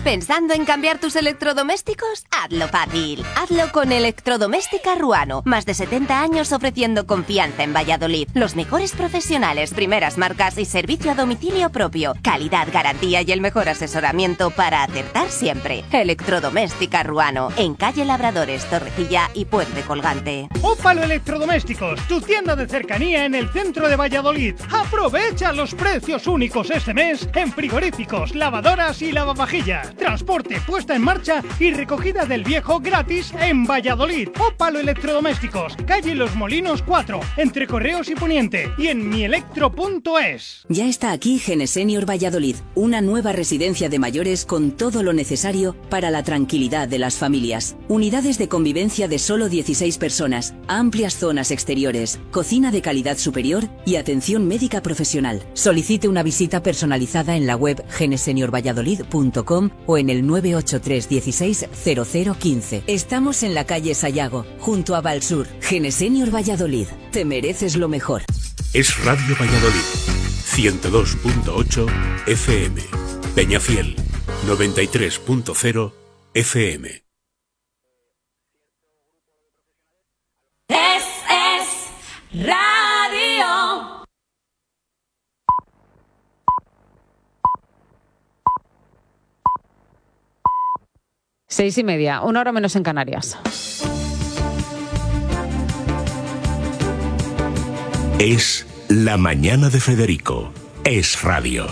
¿Pensando en cambiar tus electrodomésticos? Hazlo fácil. Hazlo con Electrodoméstica Ruano. Más de 70 años ofreciendo confianza en Valladolid. Los mejores profesionales, primeras marcas y servicio a domicilio propio. Calidad, garantía y el mejor asesoramiento para acertar siempre. Electrodoméstica Ruano. En calle Labradores, Torrecilla y Puente Colgante. Ópalo Electrodomésticos, tu tienda de cercanía en el centro de Valladolid. Aprovecha los precios únicos este mes en frigoríficos, lavadoras y lavavajillas. Transporte, puesta en marcha y recogida del viejo gratis en Valladolid. Ópalo Electrodomésticos, calle Los Molinos 4, entre Correos y Poniente, y en mielectro.es. Ya está aquí Genesenior Valladolid, una nueva residencia de mayores con todo lo necesario para la tranquilidad de las familias. Unidades de convivencia de solo 16 personas, amplias zonas exteriores, cocina de calidad superior y atención médica profesional. Solicite una visita personalizada en la web geneseniorvalladolid.com o en el 983 16 0015. Estamos en la calle Sayago, junto a Valsur. Genesenior Valladolid. Te mereces lo mejor. Es Radio Valladolid, 102.8 FM. Peñafiel, 93.0 FM. Es Radio. Seis y media, 1 hora menos en Canarias. Es la mañana de Federico. Es Radio.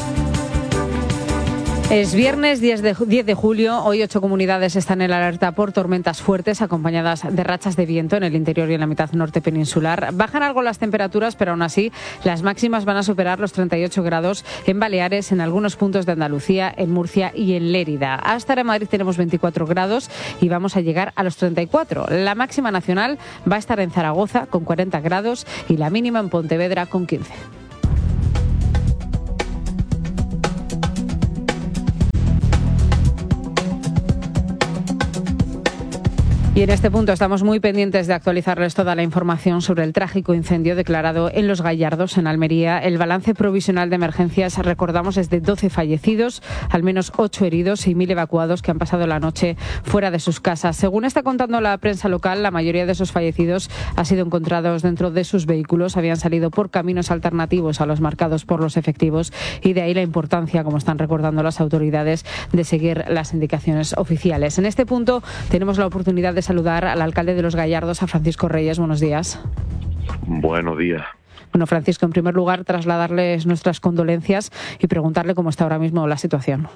Es viernes 10 de julio. Hoy 8 comunidades están en alerta por tormentas fuertes acompañadas de rachas de viento en el interior y en la mitad norte peninsular. Bajan algo las temperaturas, pero aún así las máximas van a superar los 38 grados en Baleares, en algunos puntos de Andalucía, en Murcia y en Lérida. Hasta ahora en Madrid tenemos 24 grados y vamos a llegar a los 34. La máxima nacional va a estar en Zaragoza con 40 grados y la mínima en Pontevedra con 15. Y en este punto estamos muy pendientes de actualizarles toda la información sobre el trágico incendio declarado en Los Gallardos, en Almería. El balance provisional de emergencias, recordamos, es de 12 fallecidos, al menos 8 heridos y 1.000 evacuados que han pasado la noche fuera de sus casas. Según está contando la prensa local, la mayoría de esos fallecidos han sido encontrados dentro de sus vehículos, habían salido por caminos alternativos a los marcados por los efectivos, y de ahí la importancia, como están recordando las autoridades, de seguir las indicaciones oficiales. En este punto tenemos la oportunidad de saludar al alcalde de Los Gallardos, a Francisco Reyes. Buenos días. Buenos días. Bueno, Francisco, en primer lugar, trasladarles nuestras condolencias y preguntarle cómo está ahora mismo la situación.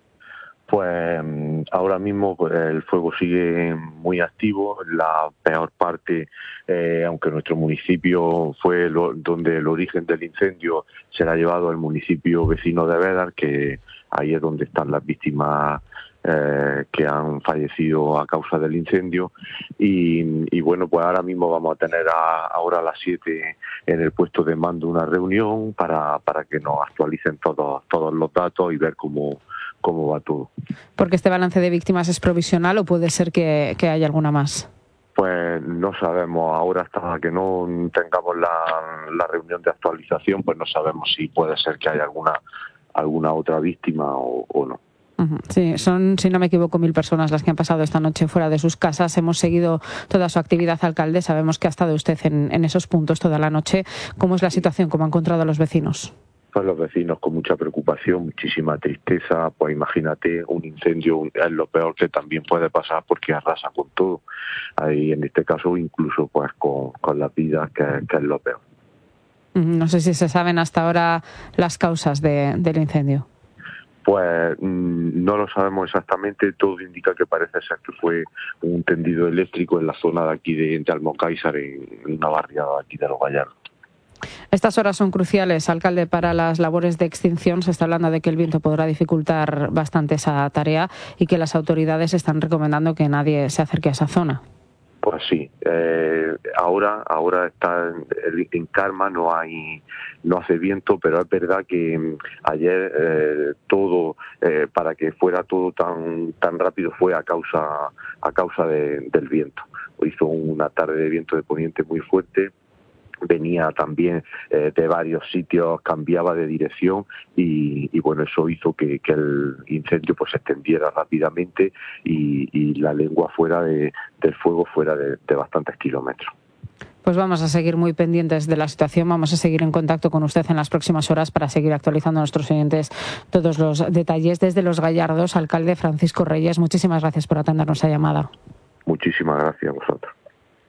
Pues ahora mismo el fuego sigue muy activo. La peor parte, aunque nuestro municipio fue donde el origen del incendio, se la ha llevado el municipio vecino de Bédar, que ahí es donde están las víctimas que han fallecido a causa del incendio, y bueno, pues ahora mismo vamos a tener ahora a las 7 en el puesto de mando una reunión para que nos actualicen todos los datos y ver cómo va todo. Porque este balance de víctimas es provisional, ¿o puede ser que haya alguna más? Pues no sabemos ahora, hasta que no tengamos la reunión de actualización, pues no sabemos si puede ser que haya alguna otra víctima o no. Sí, son, si no me equivoco, 1.000 personas las que han pasado esta noche fuera de sus casas. Hemos seguido toda su actividad, alcalde. Sabemos que ha estado usted en esos puntos toda la noche. ¿Cómo es la situación? ¿Cómo ha encontrado a los vecinos? Pues los vecinos con mucha preocupación, muchísima tristeza. Pues imagínate, un incendio es lo peor que también puede pasar porque arrasa con todo. Ahí, en este caso, incluso pues con la vida, que es lo peor. No sé si se saben hasta ahora las causas del incendio. Pues no lo sabemos exactamente. Todo indica que parece ser que fue un tendido eléctrico en la zona de aquí de Almocáizar, en una barriada aquí de Los Gallardos. Estas horas son cruciales, alcalde, para las labores de extinción. Se está hablando de que el viento podrá dificultar bastante esa tarea y que las autoridades están recomendando que nadie se acerque a esa zona. Pues sí, ahora está en calma, no hace viento, pero es verdad que ayer todo, para que fuera todo tan rápido, fue a causa del viento. Hizo una tarde de viento de poniente muy fuerte venía también de varios sitios, cambiaba de dirección y bueno, eso hizo que el incendio pues se extendiera rápidamente y la lengua fuera del fuego fuera de bastantes kilómetros. Pues vamos a seguir muy pendientes de la situación, vamos a seguir en contacto con usted en las próximas horas para seguir actualizando a nuestros oyentes todos los detalles. Desde Los Gallardos, alcalde Francisco Reyes, muchísimas gracias por atendernos a llamada. Muchísimas gracias a vosotros.